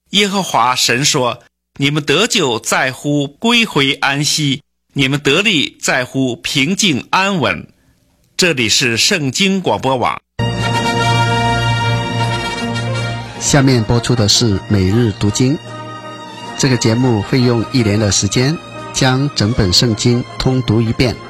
耶和华神说，你们得救在乎归回安息，你们得力在乎平静安稳。这里是圣经广播网。 下面播出的是每日读经。这个节目会用1年的时间将整本圣经通读一遍。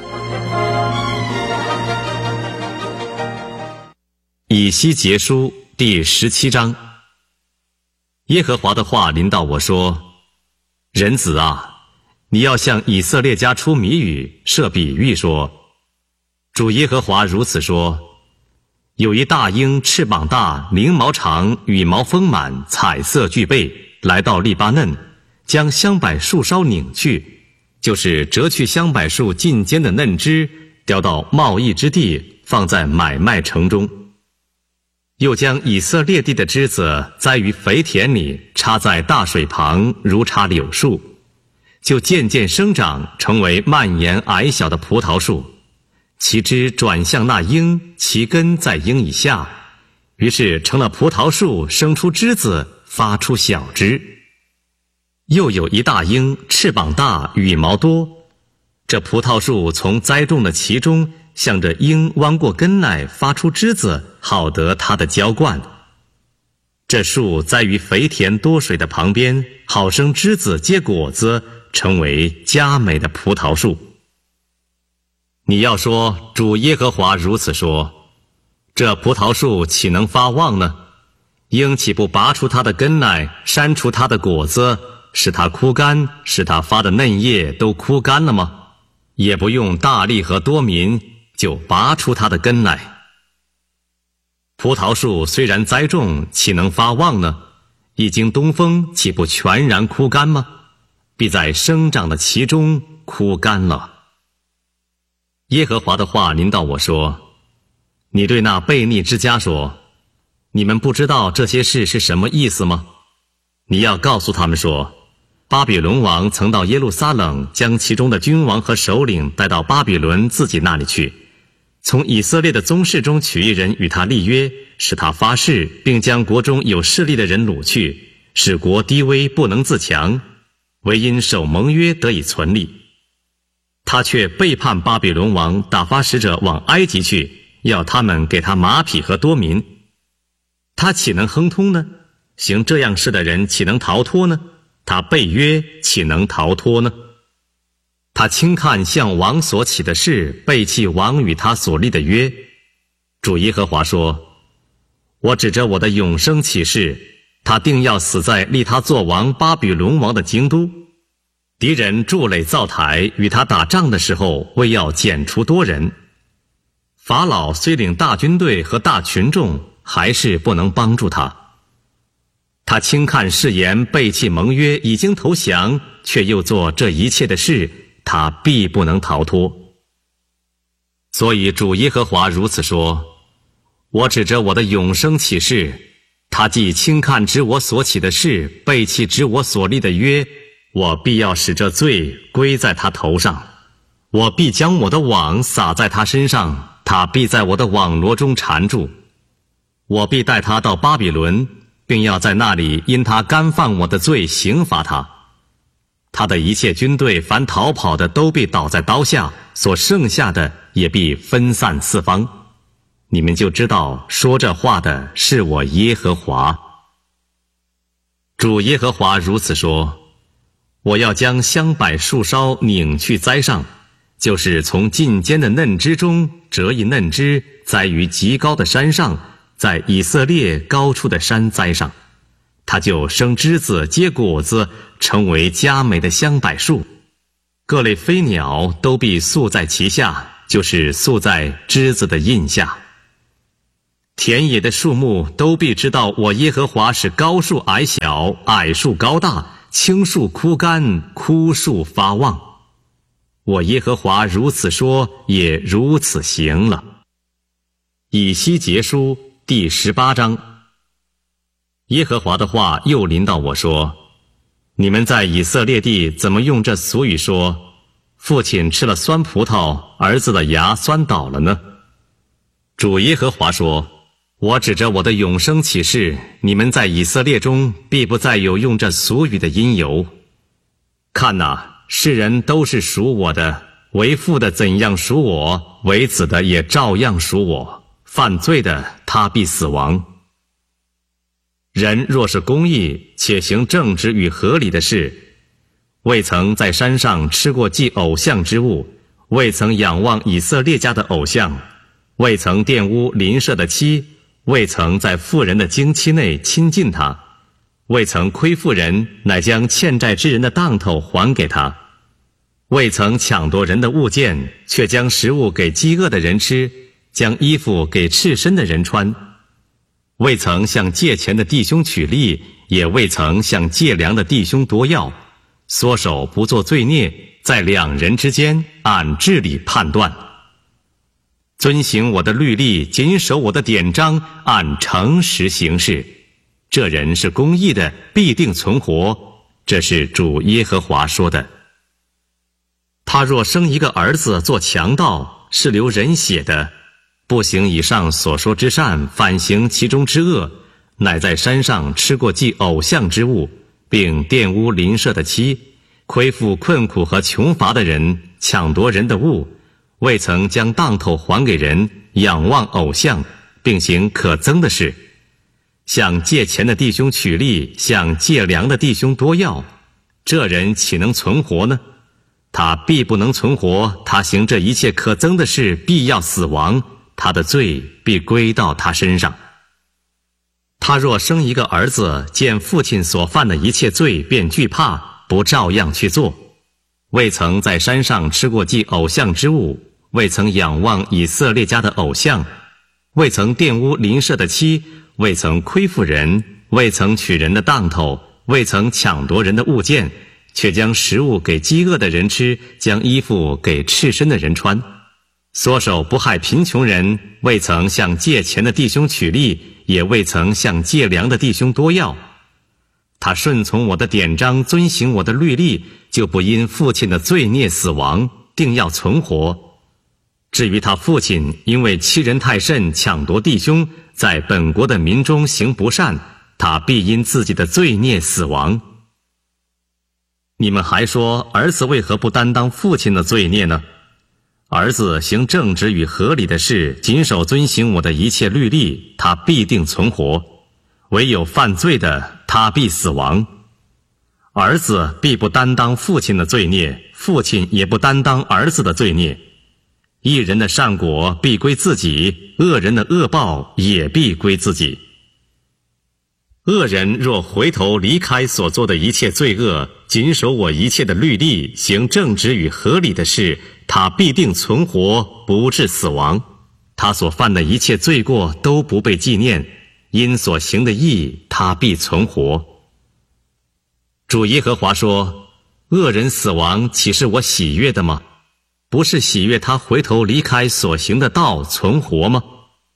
以西结书第17章。耶和华的话临到我说，人子啊，你要向以色列家出谜语，设比喻说，主耶和华如此说，有一大鹰，翅膀大，翎毛长，羽毛丰满，彩色俱备，来到利巴嫩，将香柏树梢拧去，就是折去香柏树近尖的嫩枝，叼到贸易之地，放在买卖城中。又将以色列地的枝子栽于肥田里，插在大水旁，如插柳树，就渐渐生长，成为蔓延矮小的葡萄树。其枝转向那鹰，其根在鹰以下，于是成了葡萄树，生出枝子，发出小枝。又有一大鹰，翅膀大，羽毛多。这葡萄树从栽种的其中，向着鹰弯过根来，发出枝子，好得它的浇灌。这树栽于肥田多水的旁边，好生枝子结果子，成为佳美的葡萄树。你要说，主耶和华如此说，这葡萄树岂能发旺呢？鹰岂不拔出它的根来，删除它的果子，使它枯干，使它发的嫩叶都枯干了吗？也不用大力和多民，就拔出它的根来。葡萄树虽然栽种，岂能发旺呢？一经东风，岂不全然枯干吗？必在生长的其中枯干了。耶和华的话临到我说，你对那悖逆之家说，你们不知道这些事是什么意思吗？你要告诉他们说，巴比伦王曾到耶路撒冷，将其中的君王和首领带到巴比伦自己那里去，从以色列的宗室中取一人与他立约，使他发誓，并将国中有势力的人掳去，使国低微不能自强，唯因守盟约得以存立。他却背叛巴比伦王，打发使者往埃及去，要他们给他马匹和多民。他岂能亨通呢？行这样事的人岂能逃脱呢？他背约岂能逃脱呢？他轻看向王所起的事，背弃王与他所立的约。主耶和华说，我指着我的永生起誓，他定要死在立他做王巴比伦王的京都。敌人筑垒造台，与他打仗的时候，为要剪除多人。法老虽领大军队和大群众，还是不能帮助他。他轻看誓言，背弃盟约，已经投降，却又做这一切的事，他必不能逃脱。所以主耶和华如此说，我指着我的永生起誓，他既轻看指我所起的事，背弃指我所立的约，我必要使这罪归在他头上，我必将我的网撒在他身上，他必在我的网罗中缠住。我必带他到巴比伦，并要在那里因他干犯我的罪刑罚他。他的一切军队凡逃跑的都必倒在刀下，所剩下的也必分散四方。你们就知道说这话的是我耶和华。主耶和华如此说，我要将香柏树梢拧去栽上，就是从近尖的嫩枝中折一嫩枝，栽于极高的山上，在以色列高处的山栽上，它就生枝子结果子，成为佳美的香柏树。各类飞鸟都必宿在其下，就是宿在枝子的荫下。田野的树木都必知道我耶和华是高树矮小，矮树高大，青树枯干，枯树发旺。我耶和华如此说，也如此行了。以西结书第18章。耶和华的话又临到我说，你们在以色列地怎么用这俗语说，父亲吃了酸葡萄，儿子的牙酸倒了呢？主耶和华说， 我指着我的永生启示，你们在以色列中必不再有用这俗语的因由。看哪，世人都是属我的，为父的怎样属我，为子的也照样属我。犯罪的，他必死亡。人若是公义，且行正直与合理的事，未曾在山上吃过祭偶像之物，未曾仰望以色列家的偶像，未曾玷污邻舍的妻，未曾在妇人的经期内亲近他，未曾亏负人，乃将欠债之人的当头还给他，未曾抢夺人的物件，却将食物给饥饿的人吃，将衣服给赤身的人穿，未曾向借钱的弟兄取利，也未曾向借粮的弟兄夺要，缩手不做罪孽，在两人之间按治理判断，遵行我的律例，谨守我的典章，按诚实行事，这人是公义的，必定存活。这是主耶和华说的。他若生一个儿子做强盗，是流人血的，不行以上所说之善，反行其中之恶，乃在山上吃过祭偶像之物，并玷污邻舍的妻，亏负困苦和穷乏的人，抢夺人的物，未曾将当头还给人，仰望偶像，并行可憎的事，向借钱的弟兄取利，向借粮的弟兄多要，这人岂能存活呢？他必不能存活，他行这一切可憎的事，必要死亡，他的罪必归到他身上。他若生一个儿子，见父亲所犯的一切罪，便惧怕，不照样去做，未曾在山上吃过祭偶像之物，未曾仰望以色列家的偶像，未曾玷污邻舍的妻，未曾亏负人，未曾取人的当头，未曾抢夺人的物件，却将食物给饥饿的人吃，将衣服给赤身的人穿，缩手不害贫穷人，未曾向借钱的弟兄取利，也未曾向借粮的弟兄多要。他顺从我的典章，遵行我的律例，就不因父亲的罪孽死亡，定要存活。至于他父亲因为欺人太甚，抢夺弟兄，在本国的民中行不善，他必因自己的罪孽死亡。你们还说，儿子为何不担当父亲的罪孽呢？儿子行正直与合理的事，谨守遵行我的一切律例，他必定存活；唯有犯罪的，他必死亡。儿子必不担当父亲的罪孽，父亲也不担当儿子的罪孽。义人的善果必归自己，恶人的恶报也必归自己。恶人若回头离开所做的一切罪恶，谨守我一切的律例，行正直与合理的事，他必定存活，不致死亡。他所犯的一切罪过都不被纪念，因所行的义，他必存活。主耶和华说，恶人死亡岂是我喜悦的吗？不是喜悦他回头离开所行的道存活吗？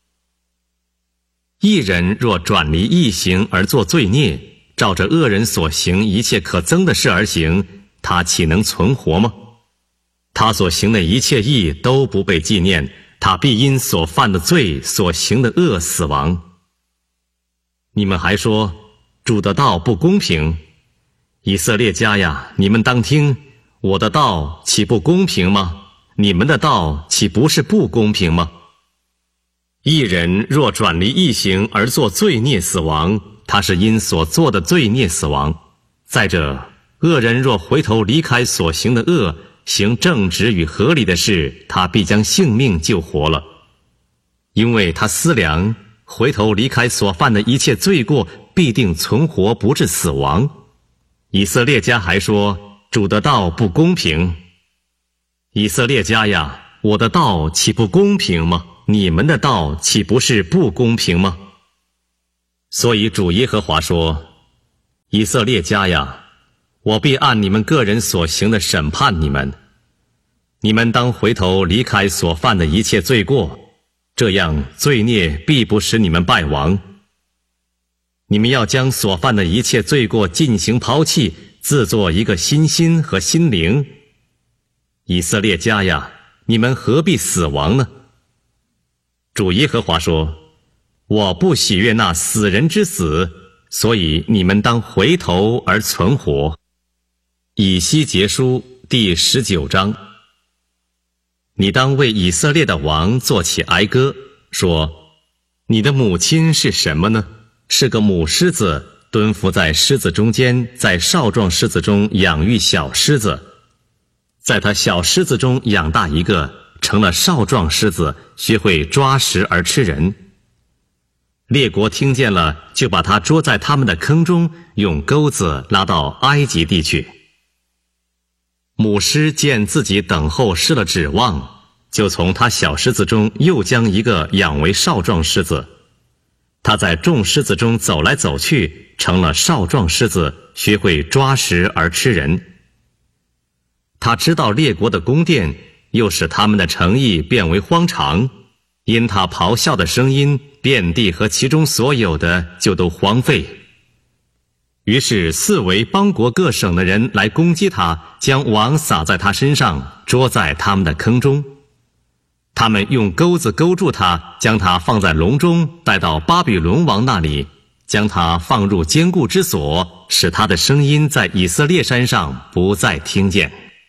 义人若转离义行而作罪孽，照着恶人所行一切可憎的事而行，他岂能存活吗？他所行的一切义都不被纪念，他必因所犯的罪，所行的恶死亡。你们还说，主的道不公平。以色列家呀，你们当听，我的道岂不公平吗？你们的道岂不是不公平吗？义人若转离义行而作罪孽死亡，他是因所做的罪孽死亡。再者，恶人若回头离开所行的恶，行正直与合理的事，他必将性命救活了。因为他思量，回头离开所犯的一切罪过，必定存活，不致死亡。以色列家还说，主的道不公平。以色列家呀，我的道岂不公平吗？你们的道岂不是不公平吗？所以主耶和华说，以色列家呀，我必按你们个人所行的审判你们。你们当回头离开所犯的一切罪过，这样罪孽必不使你们败亡。你们要将所犯的一切罪过进行抛弃，自作一个新心和心灵。以色列家呀，你们何必死亡呢？主耶和华说， 我不喜悦那死人之死，所以你们当回头而存活。以西结书第19章。你当为以色列的王做起哀歌，说：你的母亲是什么呢？是个母狮子，蹲伏在狮子中间，在少壮狮子中养育小狮子，在他小狮子中养大一个，成了少壮狮子，学会抓食而吃人。列国听见了，就把他捉在他们的坑中，用钩子拉到埃及地去。母狮见自己等候失了指望，就从他小狮子中又将一个养为少壮狮子。他在众狮子中走来走去，成了少壮狮子，学会抓食而吃人。他知道列国的宫殿，又使他们的城邑变为荒场，因他咆哮的声音，遍地和其中所有的就都荒废。于是四围邦国各省的人来攻击他，将网撒在他身上，捉在他们的坑中。他们用钩子勾住他，将他放在笼中，带到巴比伦王那里，将他放入坚固之所，使他的声音在以色列山上不再听见。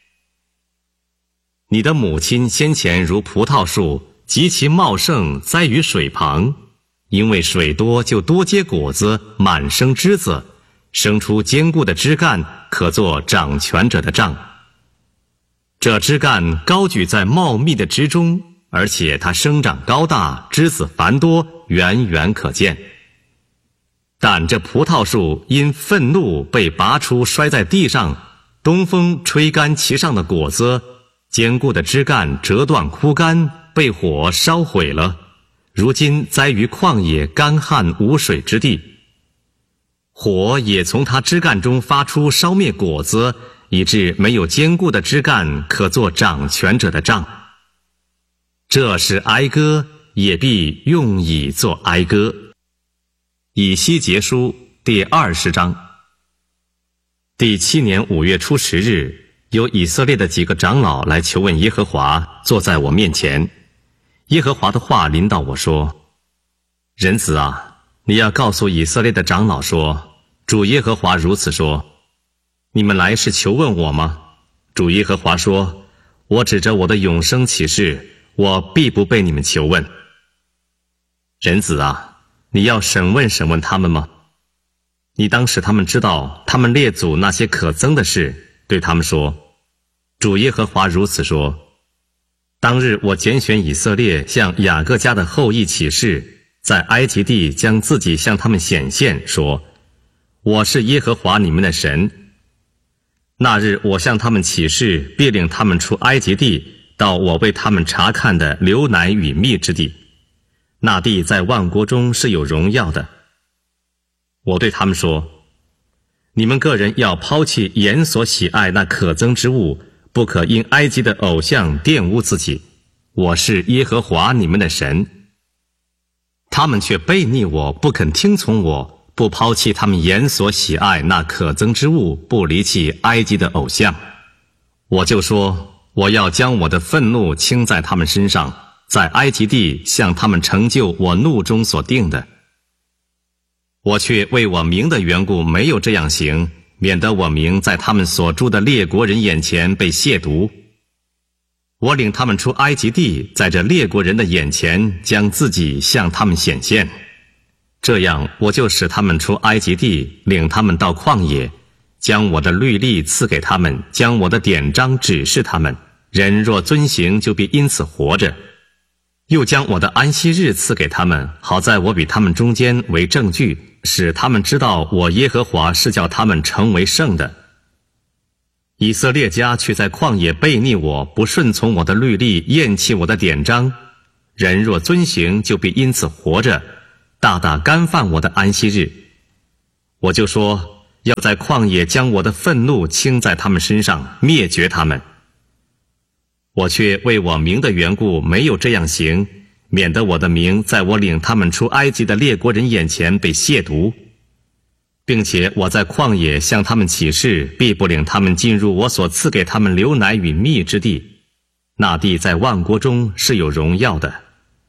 你的母亲先前如葡萄树，极其茂盛，栽于水旁，因为水多就多结果子，满生枝子，生出坚固的枝干，可做掌权者的杖。这枝干高举在茂密的枝中，而且它生长高大，枝子繁多，远远可见。但这葡萄树因愤怒被拔出，摔在地上，东风吹干其上的果子，坚固的枝干折断枯干，被火烧毁了，如今栽于旷野干旱无水之地。火也从它枝干中发出，烧灭果子，以致没有坚固的枝干可做掌权者的杖。这是哀歌，也必用以作哀歌。以西结书第20章。第7年5月初10日，有以色列的几个长老来求问耶和华，坐在我面前。耶和华的话临到我说：人子啊，你要告诉以色列的长老说，主耶和华如此说：你们来是求问我吗？主耶和华说：我指着我的永生起誓，我必不被你们求问。人子啊，你要审问审问他们吗？你当使他们知道他们列祖那些可憎的事，对他们说：主耶和华如此说：当日我拣选以色列向雅各家的后裔起誓，在埃及地将自己向他们显现，说：我是耶和华你们的神。那日我向他们起誓，必领他们出埃及地，到我为他们查看的流奶与蜜之地。那地在万国中是有荣耀的。我对他们说：你们个人要抛弃眼所喜爱那可憎之物，不可因埃及的偶像玷污自己。我是耶和华你们的神。他们却悖逆我，不肯听从我，不抛弃他们眼所喜爱那可憎之物，不离弃埃及的偶像。我就说，我要将我的愤怒倾在他们身上，在埃及地向他们成就我怒中所定的。我却为我名的缘故没有这样行，免得我名在他们所住的列国人眼前被亵渎。我领他们出埃及地，在这列国人的眼前将自己向他们显现。这样我就使他们出埃及地，领他们到旷野，将我的律例赐给他们，将我的典章指示他们。人若遵行，就必因此活着。又将我的安息日赐给他们，好在我比他们中间为证据，使他们知道我耶和华是叫他们成为圣的。以色列家却在旷野悖逆我，不顺从我的律例，厌弃我的典章。人若遵行，就必因此活着，大大干犯我的安息日。我就说，要在旷野将我的愤怒倾在他们身上，灭绝他们。我却为我名的缘故没有这样行，免得我的名在我领他们出埃及的列国人眼前被亵渎。并且我在旷野向他们起誓，必不领他们进入我所赐给他们流奶与蜜之地。那地在万国中是有荣耀的。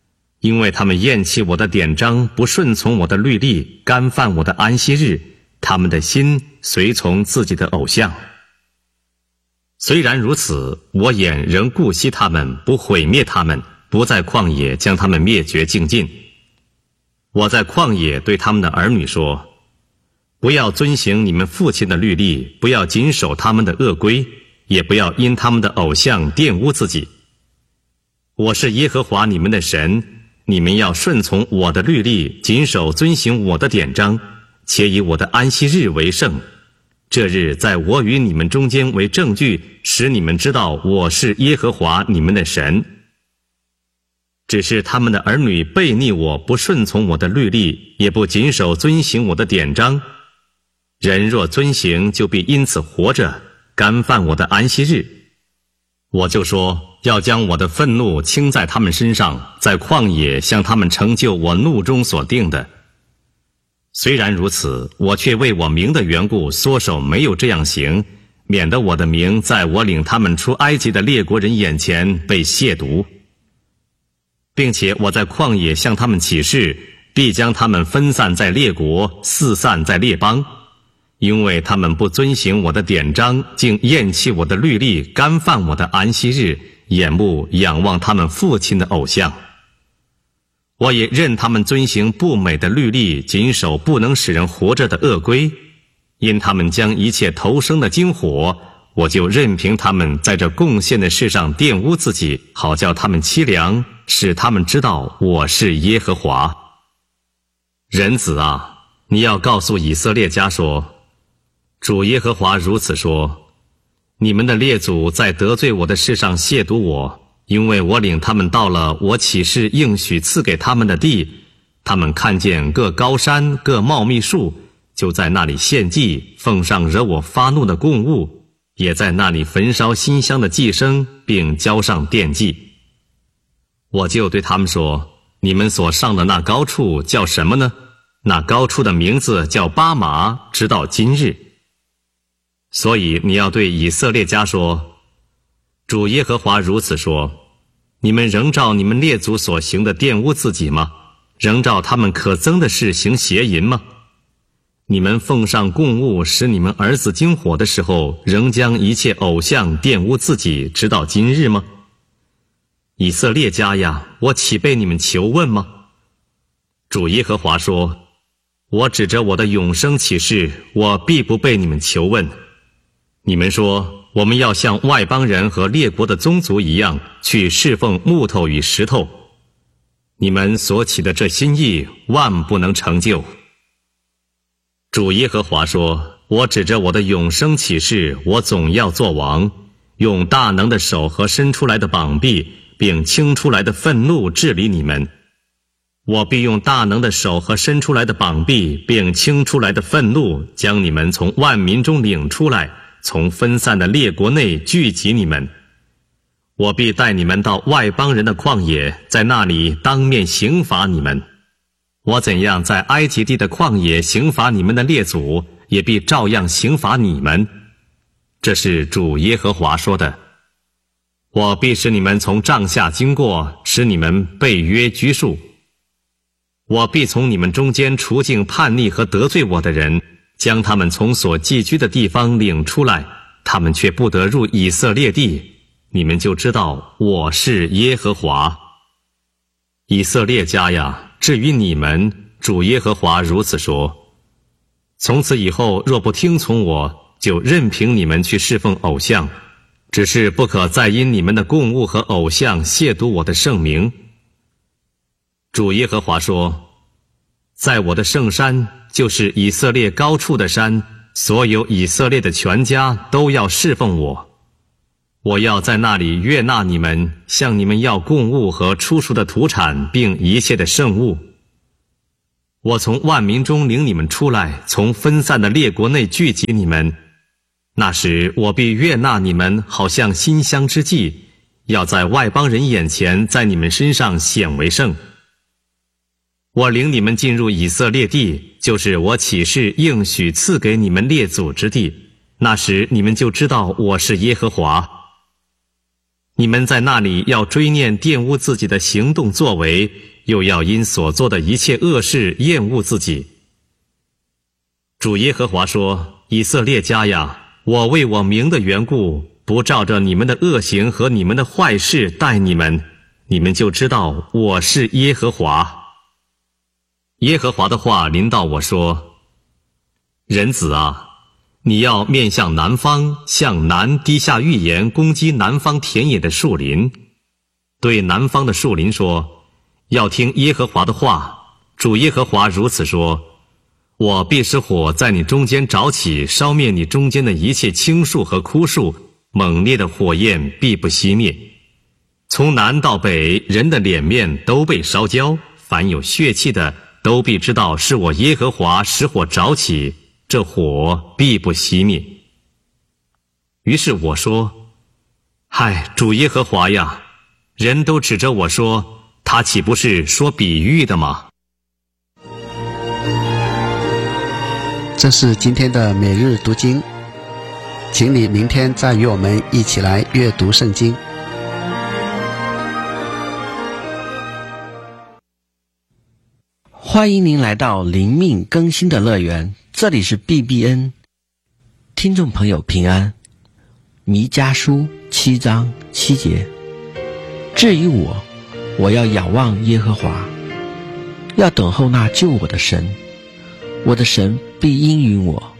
因为他们厌弃我的典章，不顺从我的律例，干犯我的安息日，他们的心随从自己的偶像。虽然如此，我眼仍顾惜他们，不毁灭他们，不在旷野将他们灭绝净尽。我在旷野对他们的儿女说，不要遵行你们父亲的律例，不要谨守他们的恶规，也不要因他们的偶像玷污自己。我是耶和华你们的神，你们要顺从我的律例，谨守遵行我的典章，且以我的安息日为圣。这日在我与你们中间为证据，使你们知道我是耶和华你们的神。只是他们的儿女悖逆我，不顺从我的律例，也不谨守遵行我的典章。人若遵行，就必因此活着，干犯我的安息日。我就说，要将我的愤怒倾在他们身上，在旷野向他们成就我怒中所定的。虽然如此，我却为我名的缘故缩手，没有这样行，免得我的名在我领他们出埃及的列国人眼前被亵渎。并且我在旷野向他们起誓，必将他们分散在列国，四散在列邦，因为他们不遵行我的典章，竟厌弃我的律例，干犯我的安息日，眼目仰望他们父亲的偶像。我也任他们遵行不美的律例，谨守不能使人活着的恶规。因他们将一切投生的金火，我就任凭他们在这贡献的事上玷污自己，好叫他们凄凉，使他们知道我是耶和华。人子啊，你要告诉以色列家说，主耶和华如此说，你们的列祖在得罪我的事上亵渎我，因为我领他们到了我起誓应许赐给他们的地，他们看见各高山各茂密树，就在那里献祭，奉上惹我发怒的供物，也在那里焚烧馨香的祭牲，并交上奠祭。我就对他们说，你们所上的那高处叫什么呢？那高处的名字叫巴马，直到今日。所以你要对以色列家说，主耶和华如此说，你们仍照你们列祖所行的玷污自己吗？仍照他们可憎的事行邪淫吗？你们奉上供物使你们儿子经火的时候，仍将一切偶像玷污自己，直到今日吗？以色列家呀，我岂被你们求问吗？主耶和华说，我指着我的永生起誓，我必不被你们求问。你们说，我们要像外邦人和列国的宗族一样，去侍奉木头与石头。你们所起的这心意，万不能成就。主耶和华说，我指着我的永生起誓，我总要做王，用大能的手和伸出来的膀臂，并倾出来的愤怒治理你们。我必用大能的手和伸出来的膀臂，并倾出来的愤怒，将你们从万民中领出来，从分散的列国内聚集你们。我必带你们到外邦人的旷野，在那里当面刑罚你们。我怎样在埃及地的旷野刑罚你们的列祖，也必照样刑罚你们。这是主耶和华说的。我必使你们从帐下经过，使你们被约拘束。我必从你们中间除尽叛逆和得罪我的人，将他们从所寄居的地方领出来，他们却不得入以色列地，你们就知道我是耶和华。以色列家呀，至于你们，主耶和华如此说，从此以后若不听从我，就任凭你们去侍奉偶像，只是不可再因你们的供物和偶像亵渎我的圣名。主耶和华说，在我的圣山，就是以色列高处的山，所有以色列的全家都要侍奉我。我要在那里悦纳你们，向你们要供物和出熟的土产，并一切的圣物。我从万民中领你们出来，从分散的列国内聚集你们。那时我必悦纳你们，好像馨香之祭，要在外邦人眼前，在你们身上显为圣。我领你们进入以色列地，就是我起誓应许赐给你们列祖之地，那时你们就知道我是耶和华。你们在那里要追念玷污自己的行动作为， 又要因所做的一切恶事厌恶自己。主耶和华说：以色列家呀，我为我名的缘故，不照着你们的恶行和你们的坏事待你们，你们就知道我是耶和华。耶和华的话临到我说：人子啊，你要面向南方，向南滴下预言，攻击南方田野的树林。对南方的树林说：要听耶和华的话，主耶和华如此说：我必使火在你中间着起，烧灭你中间的一切青树和枯树，猛烈的火焰必不熄灭。从南到北，人的脸面都被烧焦，凡有血气的都必知道是我耶和华使火着起，这火必不熄灭。于是我说：嗨，主耶和华呀，人都指着我说，他岂不是说比喻的吗？ 这是今天的每日读经，请你明天再与我们一起来阅读圣经。 欢迎您来到灵命更新的乐园，这里是 BBN。 听众朋友平安。弥迦书7章7节，至于我要仰望耶和华，要等候那救我的神，我的神必应允我。